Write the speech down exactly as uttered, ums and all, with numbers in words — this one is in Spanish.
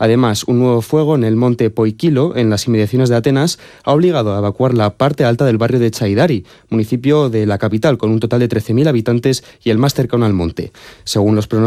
Además, un nuevo fuego en el monte Poiquilo, en las inmediaciones de Atenas, ha obligado a evacuar la parte alta del barrio de Chaidari, municipio de la capital, con un total de trece mil habitantes y el más cercano al monte. Según los